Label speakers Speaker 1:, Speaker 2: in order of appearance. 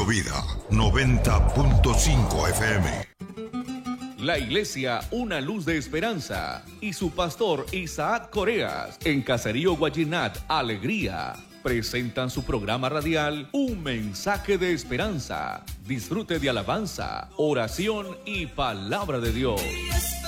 Speaker 1: Vida, 90.5 FM.
Speaker 2: La Iglesia Una Luz de Esperanza y su pastor Isaac Coreas en Caserío Guayinat, Alegría, presentan su programa radial Un Mensaje de Esperanza. Disfrute de alabanza, oración y palabra de Dios.